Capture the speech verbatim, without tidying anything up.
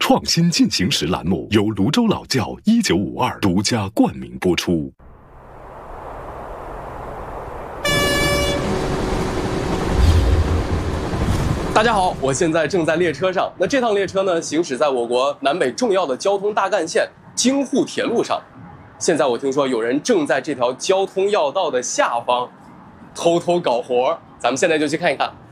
创新进行时栏目由泸州老窖一九五二独家冠名播出。 大家好，我现在正在列车上。那这趟列车呢，行驶在我国南北重要的交通大干线京沪铁路上。现在我听说有人正在这条交通要道的下方偷偷搞活，咱们现在就去看一看。